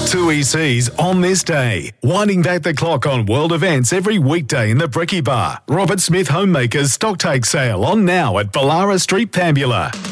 Two ECs on this day. Winding back the clock on world events every weekday in the Bricky Bar. Robert Smith Homemakers stock take sale on now at Ballara Street, Pambula.